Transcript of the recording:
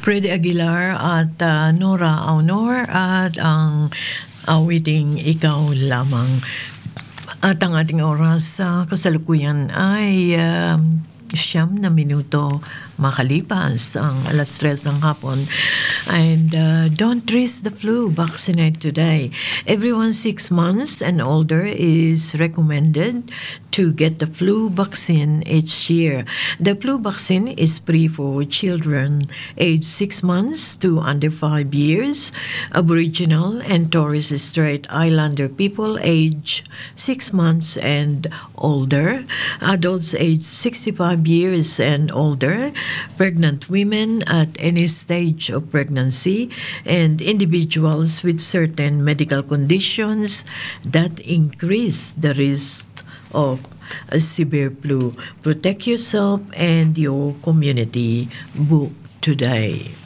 Freddy Aguilar at Nora Aunor at ang awiting Ikaw Lamang. At ang ating oras sa kasalukuyan ay 9 minuto makalipas ang 3:00 ng hapon. And don't risk the flu, vaccinate today. Everyone 6 months and older is recommended to get the flu vaccine each year. The flu vaccine is free for children aged 6 months to under 5 years, Aboriginal and Torres Strait Islander people aged 6 months and older, adults aged 65 years and older, pregnant women at any stage of pregnancy, and individuals with certain medical conditions that increase the risk of a severe flu. Protect yourself and your community. Book today.